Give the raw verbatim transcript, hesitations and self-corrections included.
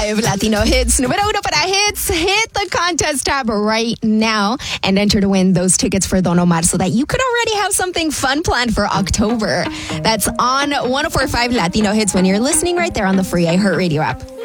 five Latino hits. Número uno para hits. Hit the contest tab right now and enter to win those tickets for Don Omar so that you could already have something fun planned for October. That's on one oh four point five Latino Hits when you're listening right there on the free iHeartRadio app.